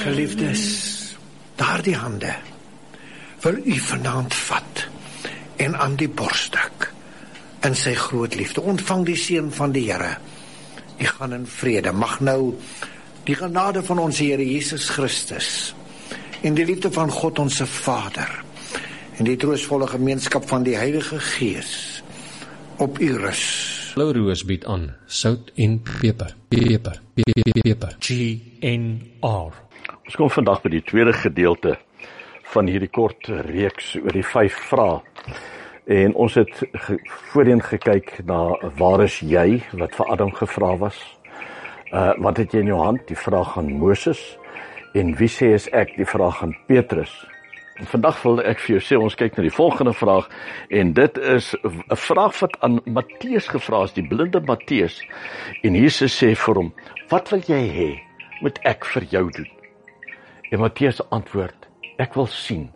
Geliefdes, daardie hande wil u vanaand vat en aan die bors druk in sy groot liefde. Ontvang die seën van die Here. U gaan in vrede. Mag nou die genade van ons Here Jesus Christus en die liefde van God ons Vader en die troostvolle gemeenskap van die Heilige Gees op u rus. Blou Roos bied aan sout en peper. GNR. Ons kom vandag by die tweede gedeelte van hierdie kort reeks oor die 5 vrae. En ons het voorheen gekyk na waar is jy, wat vir Adam gevra was. Wat het jy in jou hand, die vraag aan Moses. En wie sê is ek, die vraag aan Petrus. En vandag wil ek vir jou sê, ons kyk na die volgende vraag, en dit is 'n vraag wat aan Matteus gevra is, die blinde Matteus. En Jesus sê vir hom, wat wil jy hê, moet ek vir jou doen? En Matteus antwoord, ek wil sien.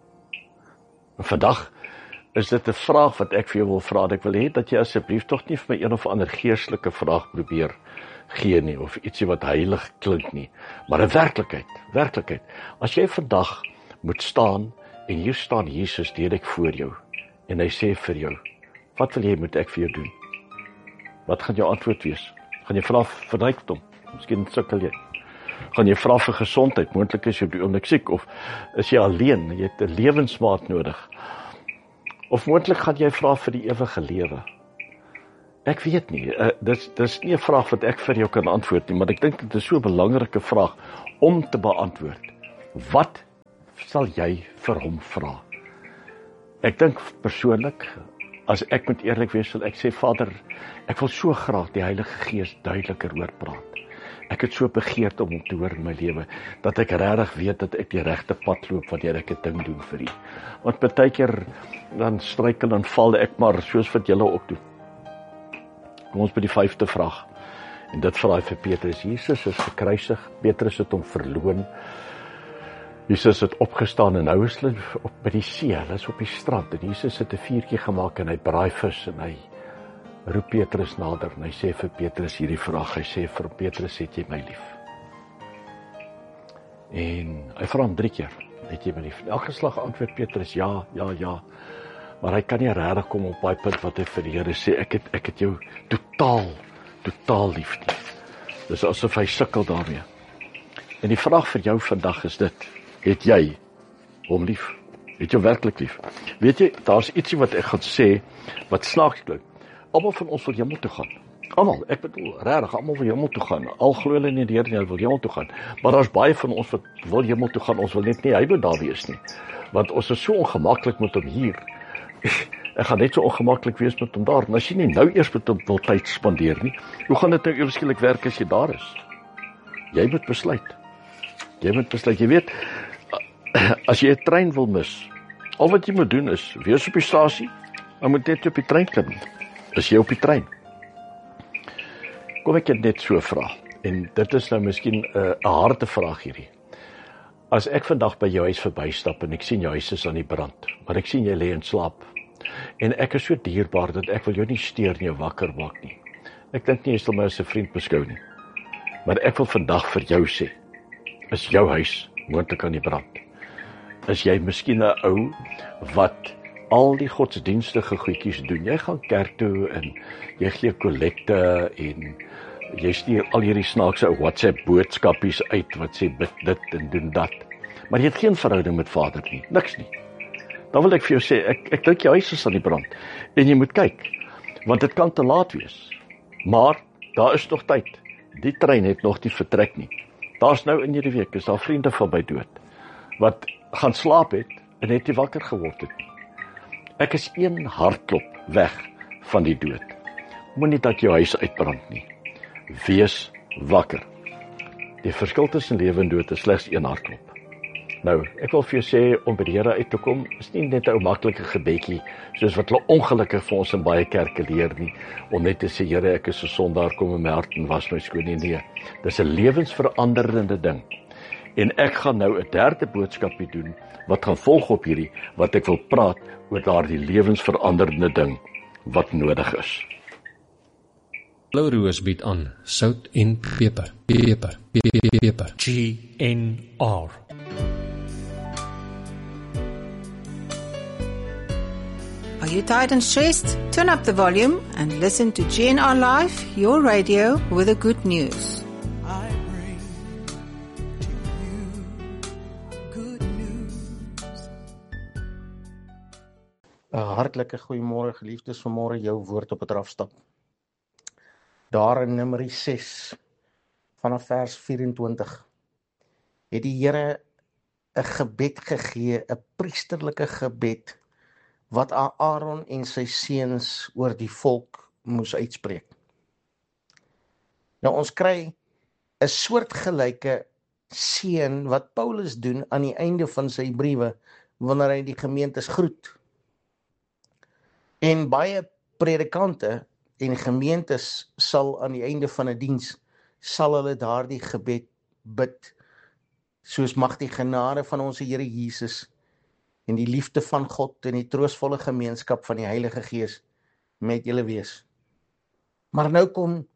En vandag is dit 'n vraag wat ek vir jou wil vra. Ek wil hê dat jy asseblief tog nie vir my een of ander geestelike vraag probeer gee nie, of ietsie wat heilig klink nie, maar 'n werklikheid. As jy vandag moet staan, en hier staan Jesus direk voor jou, en hy sê vir jou, wat wil jy moet ek vir jou doen? Wat gaan jou antwoord wees? Gaan jy vra vir rykdom? Miskien sukkel jy. Gaan jy vra vir gesondheid? Moontlik is jy op die oomblik siek, of is jy alleen, jy het 'n lewensmaat nodig. Of moontlik gaan jy vra vir die ewige lewe. Ek weet nie, dis nie 'n vraag wat ek vir jou kan antwoord nie, maar ek dink dit is so 'n belangrike vraag om te beantwoord. Wat sal jy vir hom vra? Ek dink persoonlik, as ek moet eerlik wees, sal ek sê, Vader, ek wil so graag die Heilige Gees duideliker hoor praat. Ek het so begeerd om hom te hoor in my lewe, dat ek regtig weet dat ek die regte pad loop wanneer ek 'n ding doen vir U. Want baie keer dan struikel en val ek maar soos wat julle ook doen. Kom ons by die 5de vraag. En dit vra hy vir Petrus. Jesus is gekruisig, Petrus het hom verloon. Jesus het opgestaan en nou is hulle op by die see, hulle is op die strand en Jesus het 'n vuurtjie gemaak en hy braai vis en hy roep Petrus nader en hy sê vir Petrus hierdie vraag. Hy sê vir Petrus, het jy my lief? En hy vra hom 3 keer, het jy my lief? In elke slag antwoord Petrus, ja. Maar hy kan nie regtig kom op daai punt wat hy vir die Here sê, ek het jou totaal lief nie. Dis asof hy sukkel daarmee. En die vraag vir jou vandag is dit, het jy hom lief? Het jy werklik lief? Weet jy, daar's ietsie wat ek gaan sê, wat snaaks klink. Almal van ons wil hemel toe gaan. Almal, ek bedoel, regtig, almal wil hemel toe gaan. Al glo hulle nie die Here nie, hulle wil hemel toe gaan. Maar daar's baie van ons wat wil hemel toe gaan, ons wil net nie hy moet daar wees nie. Want ons is so ongemaklik met hom hier. Ek gaan net so ongemaklik wees met hom daar. En as jy nie nou eers met hom wil tyd spandeer nie, hoe gaan dit nou eweskielik werk as jy daar is? Jy moet besluit. Jy weet, as jy 'n trein wil mis, al wat jy moet doen is, wees op die stasie, maar moet net op die trein klim. Is jy op die trein? Kom ek het net so vra, en dit is nou miskien 'n harde vraag hierdie. As ek vandag by jou huis verbystap, en ek sien jou huis is aan die brand, maar ek sien jy lê in slaap, en ek is so dierbaar, dat ek wil jou nie steur nie, wakker maak nie. Ek dink nie, jy sal my as 'n vriend beskou nie. Maar ek wil vandag vir jou sê, is jou huis moontlik aan die brand? Is jy miskien 'n ou wat al die godsdienstige goedjies doen? Jy gaan kerk toe en jy gee kollekte en jy stuur al hierdie snaakse WhatsApp boodskapies uit wat sê bid dit en doen dat. Maar jy het geen verhouding met Vader nie, niks nie. Dan wil ek vir jou sê, ek dink jou huis is aan die brand en jy moet kyk, want dit kan te laat wees. Maar daar is nog tyd. Die trein het nog nie vertrek nie. Daar's nou in hierdie week, is daar vriende van my dood, wat gaan slaap het, en het nie wakker geword het nie. Ek is 1 hartklop weg van die dood. Moenie dat jou huis uitbrand nie. Wees wakker. Die verskil tussen lewe en dood is slegs 1 hartklop. Nou, ek wil vir jou sê, om by die Here uit te kom, is nie net 'n ou maklike gebedjie, soos wat hulle ongelukkig vir ons in baie kerke leer nie, om net te sê, Here, ek is 'n sondaar, kom in my hart en was my skoon nie. Nee, dis 'n lewensveranderende ding. En ek gaan nou 'n 3de boodskapie doen, wat gaan volg op hierdie, wat ek wil praat oor daardie lewensveranderende ding, wat nodig is. Blou Roos bied aan sout en peper. Peper. GNR. Are you tired and stressed? Turn up the volume and listen to GNR Live, your radio with the good news. I bring to you good news. Hartlike goeiemôre geliefdes, vanmôre jou woord op 'n drafstap. Daar in Numeri 6 vanaf vers 24 het die Here 'n gebed gegee, 'n priesterlike gebed wat aan Aaron en sy seuns oor die volk moes uitspreek. Nou ons kry 'n soortgelyke seën wat Paulus doen aan die einde van sy briewe wanneer hy die gemeentes groet. En baie predikante en gemeentes sal aan die einde van 'n diens sal hulle daardie gebed bid, soos mag die genade van ons Here Jesus en die liefde van God en die troostvolle gemeenskap van die Heilige Gees met julle wees. Maar nou kom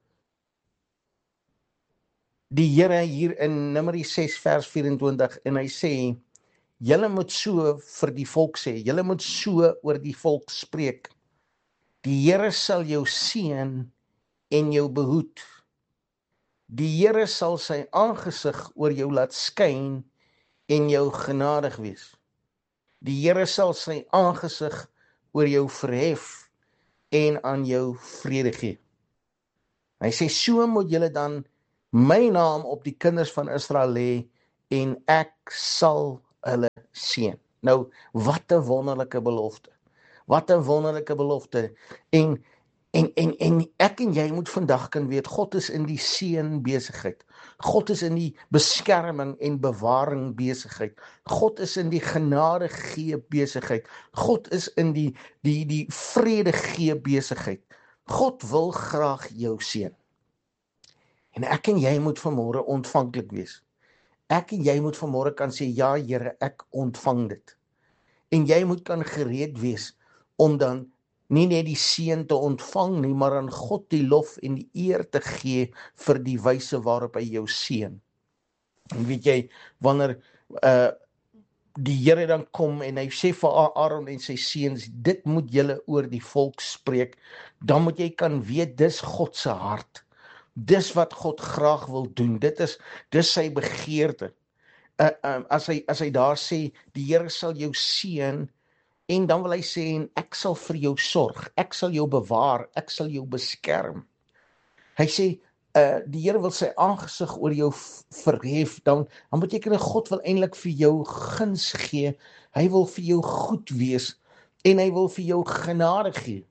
die Here hier in Numeri 6 vers 24 en hy sê, julle moet so vir die volk sê, julle moet so oor die volk spreek. Die Here sal jou seën en jou behoed. Die Here sal sy aangesig oor jou laat skyn en jou genadig wees. Die Here sal sy aangesig oor jou verhef en aan jou vrede gee. Hy sê, so moet julle dan my naam op die kinders van Israel lê en ek sal hulle seën. Nou, wat 'n wonderlike belofte. Wat 'n wonderlike belofte. En ek en jy moet vandag kan weet, God is in die seën besigheid. God is in die beskerming en bewaring besigheid. God is in die genade gee besigheid. God is in die vrede gee besigheid. God wil graag jou seën. En ek en jy moet vanmôre ontvanklik wees. Ek en jy moet vanmôre kan sê, ja Here, ek ontvang dit. En jy moet kan gereed wees om dan nie net die seën te ontvang nie, maar aan God die lof en die eer te gee vir die wyse waarop hy jou seën. En weet jy, wanneer die Here dan kom en hy sê vir Aaron en sy seuns, dit moet julle oor die volk spreek, dan moet jy kan weet, dis God se hart. Dis wat God graag wil doen. Dis sy begeerte. As hy daar sê, die Here sal jou seën, en dan wil hy sê, en ek sal vir jou sorg, ek sal jou bewaar, ek sal jou beskerm. Hy sê, die Here wil sy aangesig oor jou verhef, dan beteken dit God wil eintlik vir jou guns gee, hy wil vir jou goed wees, en hy wil vir jou genade gee.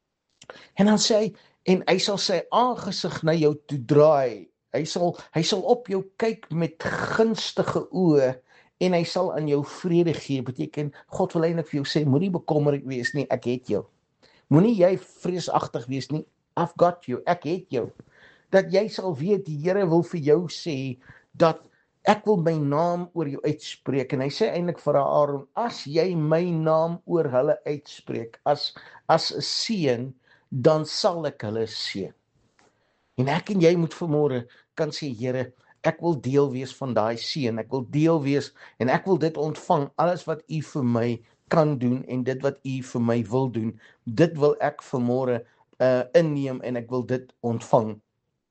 En dan sê hy, en hy sal sy aangesig na jou toe draai, hy sal op jou kyk met gunstige oë, en hy sal aan jou vrede gee, beteken, God wil eintlik vir jou sê, moenie bekommerig wees nie, ek het jou. Moenie jy vreesagtig wees nie, I've got you, ek het jou. Dat jy sal weet, die Here wil vir jou sê, dat ek wil my naam oor jou uitspreek, en hy sê eintlik vir Aaron, as jy my naam oor hulle uitspreek, as 'n seën, dan sal ek hulle seën. En ek en jy moet vanmôre kan sê, Here, ek wil deel wees van daai seën, ek wil deel wees, en ek wil dit ontvang, alles wat U vir my kan doen, en dit wat U vir my wil doen, dit wil ek vanmôre inneem, en ek wil dit ontvang.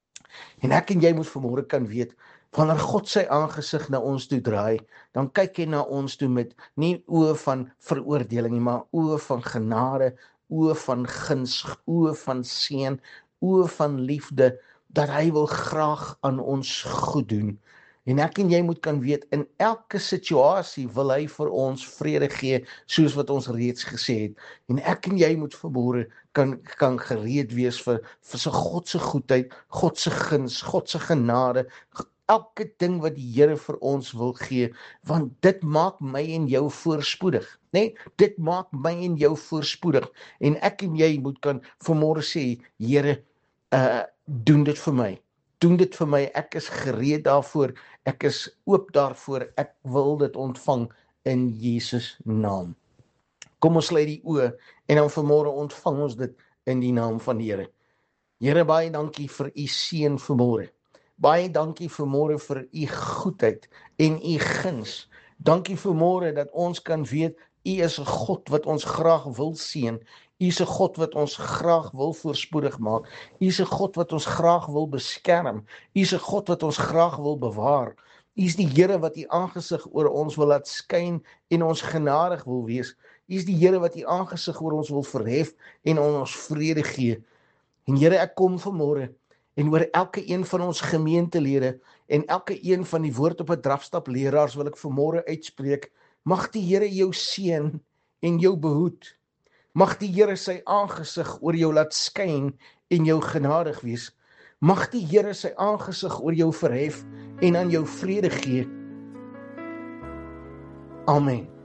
En ek en jy moet vanmôre kan weet, wanneer God sy aangesig na ons toe draai, dan kyk hy na ons toe met nie oë van veroordeling nie, maar oë van genade, oë van guns, oë van seën, oë van liefde, dat hy wil graag aan ons goed doen. En ek en jy moet kan weet, in elke situasie wil hy vir ons vrede gee, soos wat ons reeds gesê het. En ek en jy moet vanmôre kan gereed wees vir sy God se goedheid, God se guns, God se genade, elke ding wat die Here vir ons wil gee, want dit maak my en jou voorspoedig, nee, dit maak my en jou voorspoedig. En ek en jy moet kan vanmôre sê, Here, doen dit vir my. Doen dit vir my, ek is gereed daarvoor, ek is oop daarvoor, ek wil dit ontvang in Jesus naam. Kom ons sluit die oë en dan vanmôre ontvang ons dit in die naam van die Here. Here, baie dankie vir u seën vanmôre. Baie dankie vanmôre vir u goedheid en u guns. Dankie vanmôre dat ons kan weet, u is 'n God wat ons graag wil seën. U is 'n God wat ons graag wil voorspoedig maak. U is 'n God wat ons graag wil beskerm. U is 'n God wat ons graag wil bewaar. U is die Here wat u aangesig oor ons wil laat skyn en ons genadig wil wees. U is die Here wat u aangesig oor ons wil verhef en ons vrede gee. En Here, ek kom vanmôre en oor elke een van ons gemeentelede en elke een van die woord op 'n drafstap leraars wil ek vanmôre uitspreek, mag die Here jou seën en jou behoed. Mag die Here sy aangesig oor jou laat skyn en jou genadig wees. Mag die Here sy aangesig oor jou verhef en aan jou vrede gee. Amen.